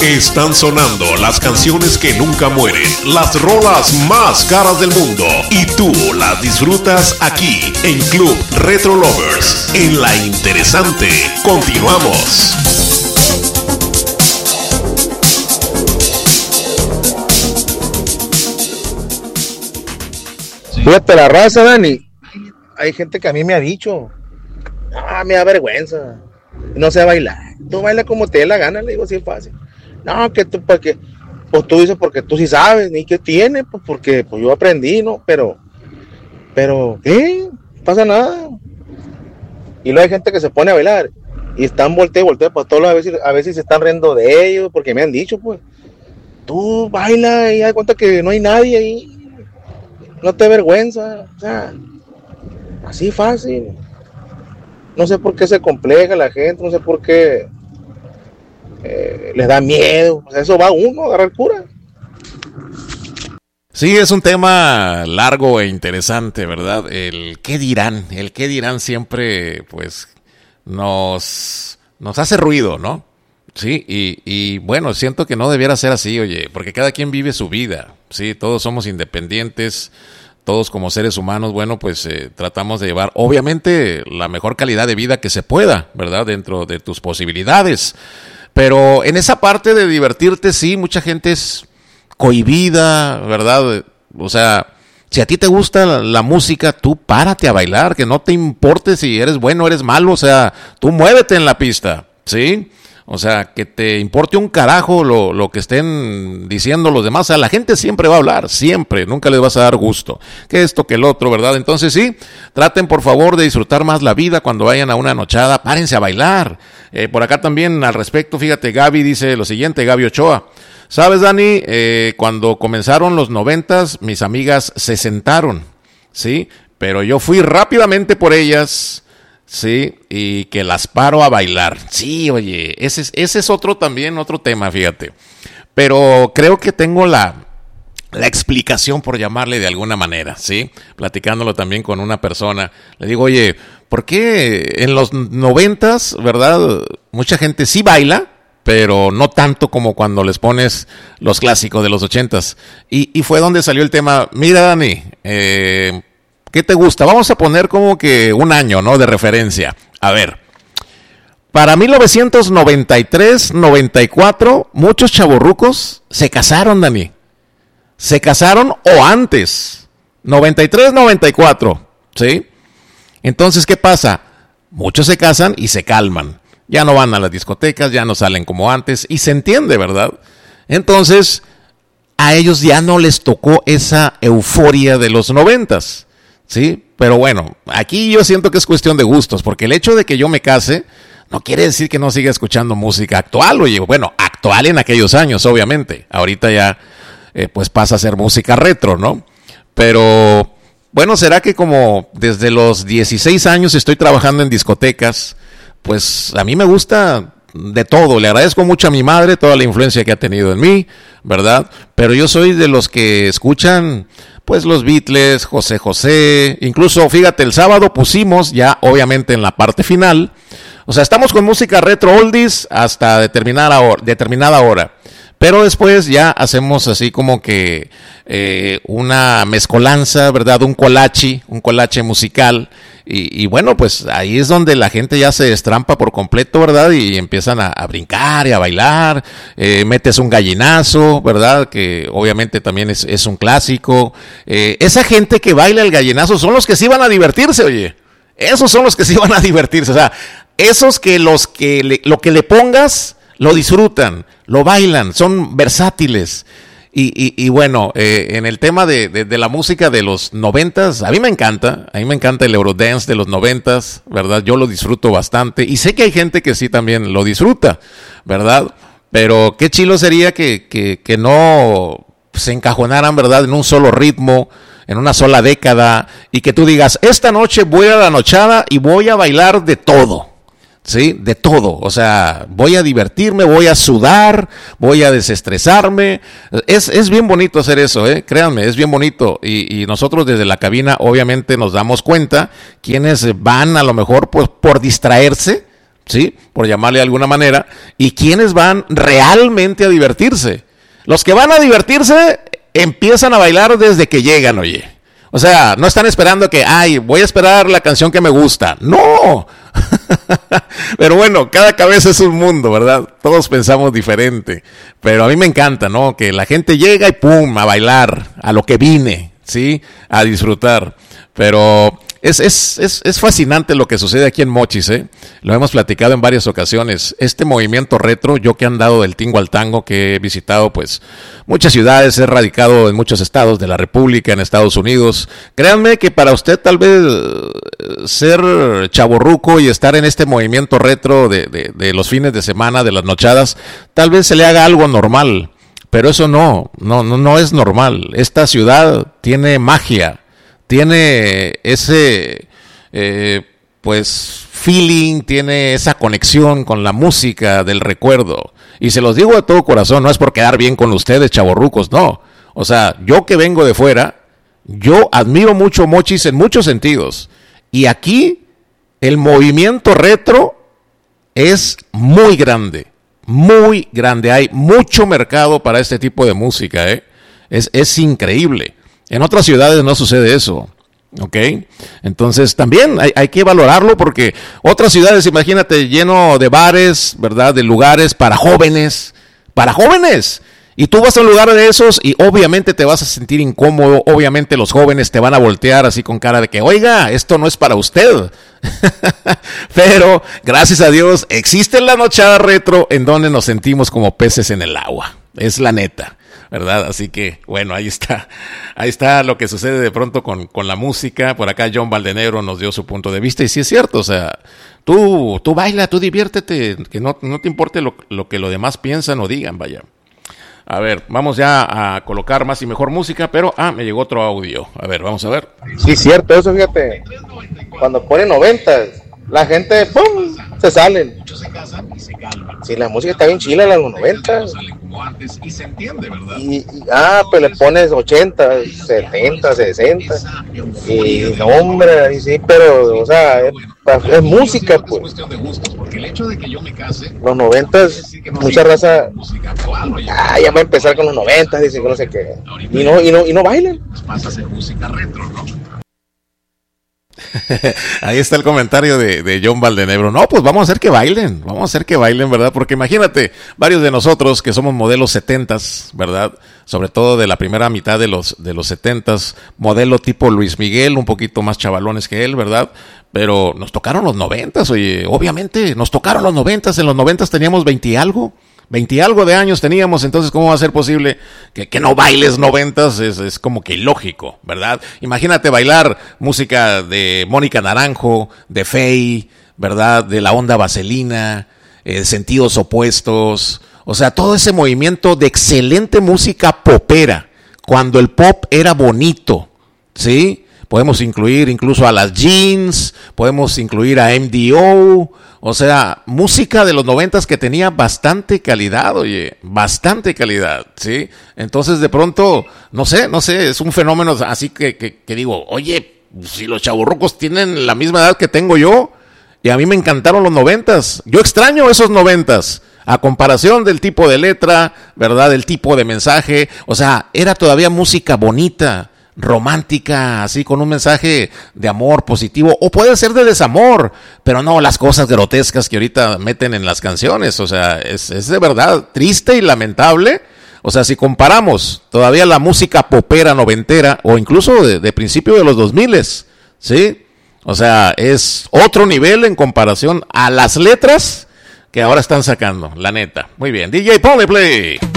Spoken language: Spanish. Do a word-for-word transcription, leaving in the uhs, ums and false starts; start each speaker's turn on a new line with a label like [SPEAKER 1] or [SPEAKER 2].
[SPEAKER 1] Están sonando las canciones que nunca mueren, las rolas más caras del mundo, y tú las disfrutas aquí en Club Retro Lovers, en La Interesante. Continuamos.
[SPEAKER 2] Fíjate la raza, Dani. Hay gente que a mí me ha dicho, ah, me da vergüenza, no sé bailar. Tú baila como te dé la gana, le digo, así es fácil. No, que tú, para que, pues tú dices porque tú sí sabes, ni qué tiene, pues porque pues yo aprendí, ¿no? Pero, pero, ¿qué? No pasa nada. Y luego hay gente que se pone a bailar y están volteando, volteando, pues todos a veces, a veces se están riendo de ellos, porque me han dicho, pues, tú baila y da cuenta que no hay nadie ahí, no te vergüenza, o sea, así fácil. No sé por qué se compleja la gente, no sé por qué eh, les da miedo. O sea, eso va uno a agarrar cura.
[SPEAKER 3] Sí, es un tema largo e interesante, ¿verdad? El qué dirán, el qué dirán siempre, pues, nos, nos hace ruido, ¿no? Sí, y, y bueno, siento que no debiera ser así, oye, porque cada quien vive su vida, sí, todos somos independientes. Todos como seres humanos, bueno, pues eh, tratamos de llevar, obviamente, la mejor calidad de vida que se pueda, ¿verdad? Dentro de tus posibilidades. Pero en esa parte de divertirte, sí, mucha gente es cohibida, ¿verdad? O sea, si a ti te gusta la, la música, tú párate a bailar, que no te importe si eres bueno o eres malo, o sea, tú muévete en la pista, ¿sí? O sea, que te importe un carajo lo, lo que estén diciendo los demás. O sea, la gente siempre va a hablar, siempre, nunca les vas a dar gusto. Que esto, que el otro, ¿verdad? Entonces sí, traten por favor de disfrutar más la vida cuando vayan a una nochada. Párense a bailar. Eh, por acá también al respecto, fíjate, Gaby dice lo siguiente, Gaby Ochoa. ¿Sabes, Dani? Eh, cuando comenzaron los noventas, mis amigas se sentaron, ¿sí? Pero yo fui rápidamente por ellas. Sí, y que las paro a bailar. Sí, oye, ese es, ese es otro también, otro tema, fíjate. Pero creo que tengo la, la explicación, por llamarle de alguna manera, ¿sí? Platicándolo también con una persona. Le digo, oye, ¿por qué en los noventas, verdad? Mucha gente sí baila, pero no tanto como cuando les pones los clásicos de los ochentas. Y, y fue donde salió el tema. Mira, Dani, eh... ¿qué te gusta? Vamos a poner como que un año, ¿no? De referencia. A ver, para mil novecientos noventa y tres, noventa y cuatro, muchos chavorrucos se casaron, Dani. Se casaron o antes. noventa y tres, noventa y cuatro, ¿sí? Entonces, ¿qué pasa? Muchos se casan y se calman. Ya no van a las discotecas, ya no salen como antes. Y se entiende, ¿verdad? Entonces, a ellos ya no les tocó esa euforia de los noventas. Sí, pero bueno, aquí yo siento que es cuestión de gustos, porque el hecho de que yo me case no quiere decir que no siga escuchando música actual, oye, bueno, actual en aquellos años, obviamente, ahorita ya eh, pues pasa a ser música retro, ¿no? Pero bueno, será que como desde los dieciséis años estoy trabajando en discotecas, pues a mí me gusta de todo, le agradezco mucho a mi madre toda la influencia que ha tenido en mí, ¿verdad? Pero yo soy de los que escuchan pues los Beatles, José José, incluso fíjate, el sábado pusimos ya obviamente en la parte final, o sea, estamos con música retro oldies hasta determinada hora, determinada hora. Pero después ya hacemos así como que eh, una mezcolanza, ¿verdad? Un colache, un colache musical. Y, y bueno, pues ahí es donde la gente ya se destrampa por completo, ¿verdad? Y empiezan a, a brincar y a bailar. Eh, metes un gallinazo, ¿verdad? Que obviamente también es, es un clásico. Eh, esa gente que baila el gallinazo son los que sí van a divertirse, oye. Esos son los que sí van a divertirse. O sea, esos que los que le, lo que le pongas lo disfrutan, lo bailan, son versátiles. Y, y, y bueno, eh, en el tema de, de, de la música de los noventas, a mí me encanta, a mí me encanta el Eurodance de los noventas, ¿verdad? Yo lo disfruto bastante y sé que hay gente que sí también lo disfruta, ¿verdad? Pero qué chilo sería que, que, que no se encajonaran, ¿verdad? En un solo ritmo, en una sola década, y que tú digas, esta noche voy a la nochada y voy a bailar de todo. Sí, de todo, o sea, voy a divertirme, voy a sudar, voy a desestresarme, es, es bien bonito hacer eso, eh, créanme, es bien bonito, y, y nosotros desde la cabina obviamente nos damos cuenta, quienes van a lo mejor pues por distraerse, ¿sí? Por llamarle de alguna manera. ¿Y quiénes van realmente a divertirse? Los que van a divertirse empiezan a bailar desde que llegan, oye. O sea, no están esperando que, ay, voy a esperar la canción que me gusta. ¡No! Pero bueno, cada cabeza es un mundo, ¿verdad? Todos pensamos diferente. Pero a mí me encanta, ¿no? Que la gente llega y pum, a bailar, a lo que vine, ¿sí? A disfrutar. Pero es, es, es, es fascinante lo que sucede aquí en Mochis, ¿eh? Lo hemos platicado en varias ocasiones. Este movimiento retro, yo que he andado del tingo al tango, que he visitado pues muchas ciudades, he radicado en muchos estados de la República, en Estados Unidos. Créanme que para usted tal vez ser chavorruco y estar en este movimiento retro de, de, de los fines de semana, de las nochadas, tal vez se le haga algo normal. Pero eso no, no, no, no es normal. Esta ciudad tiene magia. Tiene ese, eh, pues, feeling, tiene esa conexión con la música del recuerdo. Y se los digo de todo corazón, no es por quedar bien con ustedes, chavorrucos, no. O sea, yo que vengo de fuera, yo admiro mucho Mochis en muchos sentidos. Y aquí, el movimiento retro es muy grande, muy grande. Hay mucho mercado para este tipo de música, ¿eh? Es, es increíble. En otras ciudades no sucede eso, ¿ok? Entonces también hay, hay que valorarlo porque otras ciudades, imagínate, lleno de bares, ¿verdad? De lugares para jóvenes, para jóvenes. Y tú vas a un lugar de esos y obviamente te vas a sentir incómodo, obviamente los jóvenes te van a voltear así con cara de que, oiga, esto no es para usted. Pero, gracias a Dios, existe la nochada retro en donde nos sentimos como peces en el agua. Es la neta, ¿verdad? Así que, bueno, ahí está. Ahí está lo que sucede de pronto con, con la música. Por acá John Valdenegro nos dio su punto de vista y sí es cierto, o sea, tú, tú baila, tú diviértete, que no, no te importe lo, lo que los demás piensan o digan, vaya. A ver, vamos ya a colocar más y mejor música, pero, ah, me llegó otro audio. A ver, vamos a ver.
[SPEAKER 2] Sí, cierto, eso, fíjate. Cuando ponen noventas, la gente, ¡pum!, se salen. Sí, la música está bien chila, la de los noventas. Y, y, ah, pues le pones ochenta, setenta, sesenta. Y no, hombre, y sí, pero, o sea, es, es música, pues. Los noventas, mucha raza, ah, ya va a empezar con los noventas, dice que no sé qué. Y no, y no, y no bailan.
[SPEAKER 3] Ahí está el comentario de, de John Valdenegro. No, pues vamos a hacer que bailen, vamos a hacer que bailen, ¿verdad? Porque imagínate, varios de nosotros que somos modelos setentas, ¿verdad? Sobre todo de la primera mitad de los de los setentas, modelo tipo Luis Miguel, un poquito más chavalones que él, ¿verdad? Pero nos tocaron los noventas, oye, obviamente, nos tocaron los noventas, en los noventas teníamos veinte y algo. Veinte y algo de años teníamos, entonces ¿cómo va a ser posible que, que no bailes noventas? Es, es como que ilógico, ¿verdad? Imagínate bailar música de Mónica Naranjo, de Fey, ¿verdad? De la onda vaselina, eh, sentidos opuestos, o sea, todo ese movimiento de excelente música popera, cuando el pop era bonito, ¿sí? Podemos incluir incluso a las Jeans, podemos incluir a M D O, o sea, música de los noventas que tenía bastante calidad, oye, bastante calidad, ¿sí? Entonces de pronto, no sé, no sé, es un fenómeno así que, que, que digo, oye, si los chavorrucos tienen la misma edad que tengo yo, y a mí me encantaron los noventas, yo extraño esos noventas, a comparación del tipo de letra, ¿verdad? Del tipo de mensaje, o sea, era todavía música bonita, romántica, así con un mensaje de amor positivo, o puede ser de desamor, pero no las cosas grotescas que ahorita meten en las canciones, o sea, es, es de verdad triste y lamentable. O sea, si comparamos todavía la música popera noventera, o incluso de, de principio de los dos miles, ¿sí? O sea, es otro nivel en comparación a las letras que ahora están sacando, la neta. Muy bien, D J, ponle play.